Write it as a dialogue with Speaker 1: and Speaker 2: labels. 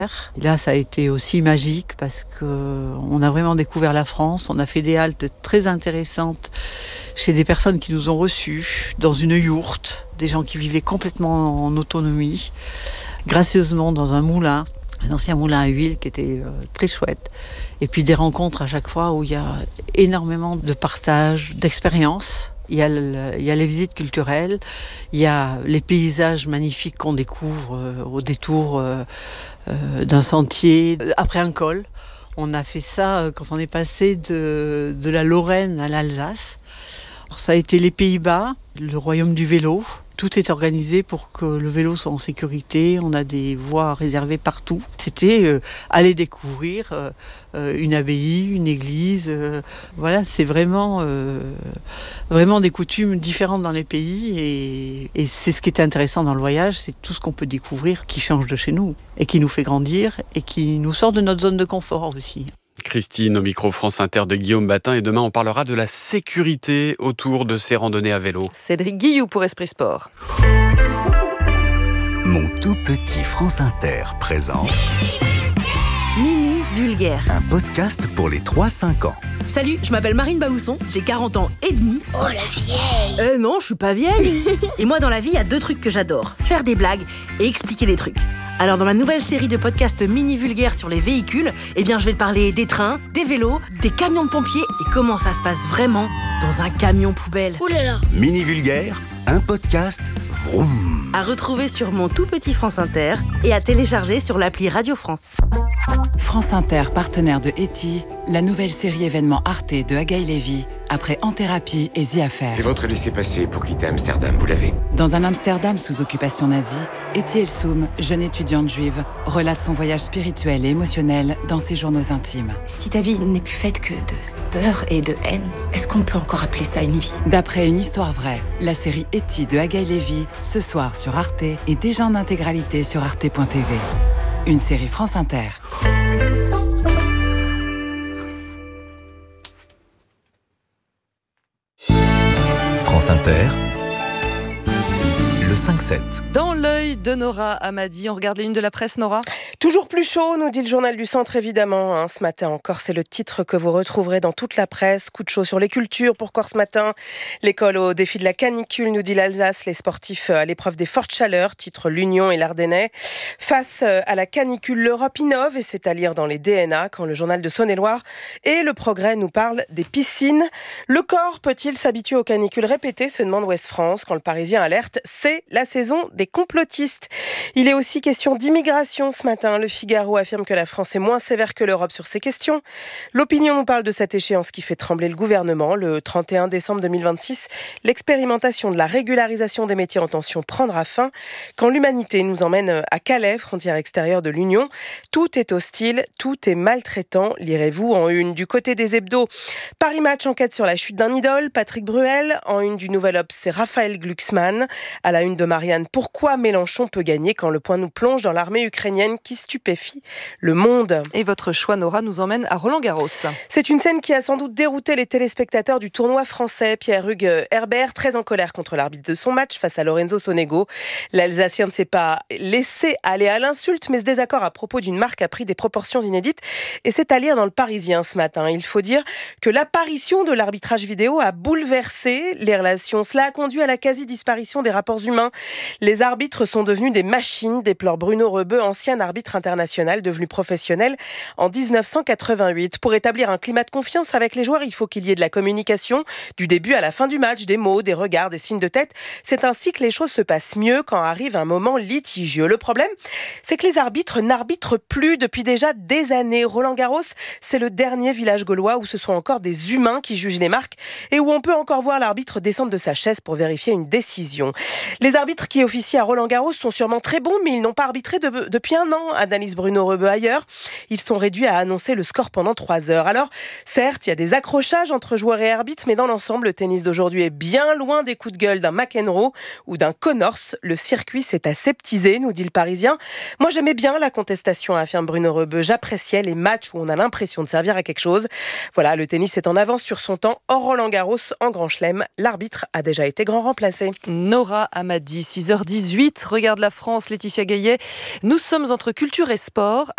Speaker 1: Et là, ça a été aussi magique parce qu'on a vraiment découvert la France. On a fait des haltes très intéressantes chez des personnes qui nous ont reçus dans une yourte, des gens qui vivaient complètement en autonomie, gracieusement dans un moulin, un ancien moulin à huile qui était très chouette. Et puis des rencontres à chaque fois où il y a énormément de partage, d'expériences. Il y a les visites culturelles, il y a les paysages magnifiques qu'on découvre au détour d'un sentier, après un col. On a fait ça quand on est passé de la Lorraine à l'Alsace. Alors, ça a été les Pays-Bas, le royaume du vélo. Tout est organisé pour que le vélo soit en sécurité. On a des voies réservées partout. C'était aller découvrir une abbaye, une église. Voilà, c'est vraiment des coutumes différentes dans les pays. Et c'est ce qui est intéressant dans le voyage, c'est tout ce qu'on peut découvrir qui change de chez nous et qui nous fait grandir et qui nous sort de notre zone de confort aussi.
Speaker 2: Christine, au micro France Inter de Guillaume Batin, et demain on parlera de la sécurité autour de ces randonnées à vélo.
Speaker 3: Cédric Guillou pour Esprit Sport.
Speaker 4: Mon tout petit France Inter présente
Speaker 5: Mini Vulgaire,
Speaker 4: un podcast pour les 3-5 ans.
Speaker 5: Salut, je m'appelle Marine Baousson, j'ai 40 ans et demi.
Speaker 6: Oh la vieille!
Speaker 5: Non, je suis pas vieille. Et moi dans la vie, il y a 2 trucs que j'adore, faire des blagues et expliquer des trucs. Alors dans ma nouvelle série de podcasts Mini Vulgaire sur les véhicules, je vais te parler des trains, des vélos, des camions de pompiers et comment ça se passe vraiment dans un camion poubelle.
Speaker 6: Ouh là là!
Speaker 4: Mini Vulgaire, un podcast vroom.
Speaker 5: À retrouver sur mon tout petit France Inter et à télécharger sur l'appli Radio France.
Speaker 7: France Inter, partenaire de Eti, la nouvelle série événement Arte de Agaï Lévy, après En Thérapie et The Affair.
Speaker 8: Et votre laissez-passer pour quitter Amsterdam, vous l'avez?
Speaker 7: Dans un Amsterdam sous occupation nazie, Eti Elsoum, jeune étudiante juive, relate son voyage spirituel et émotionnel dans ses journaux intimes.
Speaker 9: Si ta vie n'est plus faite que de peur et de haine, est-ce qu'on peut encore appeler ça une vie?
Speaker 7: D'après une histoire vraie, la série Eti de Agaï Lévy, ce soir sur Arte et déjà en intégralité sur arte.tv. Une série France Inter.
Speaker 4: France Inter, le 5-7.
Speaker 3: Dans l'œil de Nora Amadi, on regarde les unes de la presse, Nora.
Speaker 10: Toujours plus chaud, nous dit le journal du Centre, évidemment. Ce matin encore, c'est le titre que vous retrouverez dans toute la presse. Coup de chaud sur les cultures pour Corse Matin. L'école au défi de la canicule, nous dit l'Alsace. Les sportifs à l'épreuve des fortes chaleurs, titre l'Union et l'Ardennais. Face à la canicule, l'Europe innove, et c'est à lire dans les DNA, quand le journal de Saône-et-Loire et Le Progrès nous parlent des piscines. Le corps peut-il s'habituer aux canicules répétées, se demande Ouest France. Quand le Parisien alerte, c'est la saison des complotistes. Il est aussi question d'immigration ce matin. Le Figaro affirme que la France est moins sévère que l'Europe sur ces questions. L'Opinion nous parle de cette échéance qui fait trembler le gouvernement. Le 31 décembre 2026, l'expérimentation de la régularisation des métiers en tension prendra fin. Quand l'humanité nous emmène à Calais, frontière extérieure de l'Union, tout est hostile, tout est maltraitant. Lirez-vous en une. Du côté des hebdos, Paris Match enquête sur la chute d'un idole, Patrick Bruel. En une du Nouvel Obs, c'est Raphaël Glucksmann. À la une de Marianne, pourquoi Mélenchon peut gagner quand le point nous plonge dans l'armée ukrainienne qui stupéfie le monde.
Speaker 3: Et votre choix, Nora, nous emmène à Roland-Garros.
Speaker 10: C'est une scène qui a sans doute dérouté les téléspectateurs du tournoi français. Pierre-Hugues Herbert, très en colère contre l'arbitre de son match face à Lorenzo Sonego. L'Alsacien ne s'est pas laissé aller à l'insulte, mais ce désaccord à propos d'une marque a pris des proportions inédites. Et c'est à lire dans le Parisien ce matin. Il faut dire que l'apparition de l'arbitrage vidéo a bouleversé les relations. Cela a conduit à la quasi-disparition des rapports humains. Les arbitres sont devenus des machines, déplore Bruno Rebeu, ancien arbitre international devenu professionnel en 1988. Pour établir un climat de confiance avec les joueurs, il faut qu'il y ait de la communication du début à la fin du match, des mots, des regards, des signes de tête. C'est ainsi que les choses se passent mieux quand arrive un moment litigieux. Le problème, c'est que les arbitres n'arbitrent plus depuis déjà des années. Roland-Garros, c'est le dernier village gaulois où ce sont encore des humains qui jugent les marques et où on peut encore voir l'arbitre descendre de sa chaise pour vérifier une décision. Les arbitres qui officient à Roland-Garros sont sûrement très bons, mais ils n'ont pas arbitré depuis un an, analyse Bruno Rebeu ailleurs. Ils sont réduits à annoncer le score pendant 3 heures. Alors, certes, il y a des accrochages entre joueurs et arbitres, mais dans l'ensemble, le tennis d'aujourd'hui est bien loin des coups de gueule d'un McEnroe ou d'un Connors. Le circuit s'est aseptisé, nous dit le Parisien. Moi, j'aimais bien la contestation, affirme Bruno Rebeu. J'appréciais les matchs où on a l'impression de servir à quelque chose. Voilà, le tennis est en avance sur son temps. Hors Roland-Garros, en Grand Chelem, l'arbitre a déjà été grand remplacé.
Speaker 3: Nora Amadi, 6h18. Regarde la France, Laetitia Gaillet. Nous sommes entre culture et sport